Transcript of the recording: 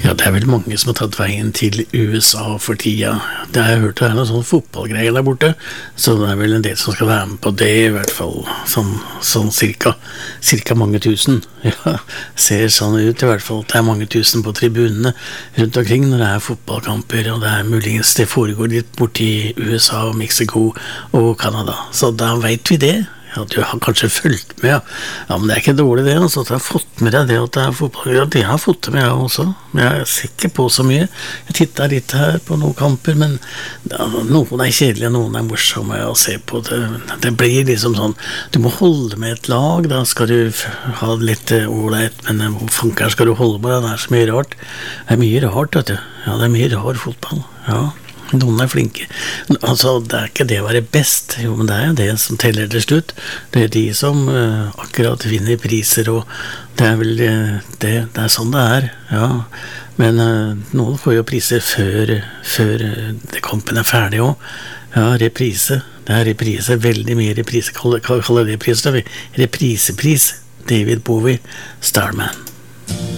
Ja, det vel mange som har tatt veien til USA for tida. Det har jeg hørt det noen sånne fotballgreier der borte, så det vel en del som skal være med på det, i hvert fall sånn cirka mange tusen. Ja, ser sånn ut i hvert fall. Det mange tusen på tribunene rundt omkring når det fotballkamper, og det muligens det foregår litt borti USA, Mexico og Canada. Så da vet vi det. Ja, du har kanskje fulgt med, ja. Ja, men det ikke dårlig det, altså, at du har fått med deg det at det fotball. Ja, det har fått med jeg også, men jeg ser ikke på så mye. Jeg tittet litt her på noen kamper, men ja, noen kjedelige, noen morsomme å se på. Det blir liksom sånn, du må holde med et lag, da skal du ha litt ordentlig, men hvor fanker skal du holde med, det så mye rart. Det mye rart, vet du. Ja, det mye rar fotball, ja. Noen flinke. Altså, det ikke det å være best, jo, men det det som teller til slutt. Det de som akkurat vinner priser, og det vel det sånn det ja. Men noen får jo priser før kampen ferdig også. Ja, reprise. Det reprise, veldig mye reprise. Kaller det pris, da vi. Reprisepris. David Bowie, Starman.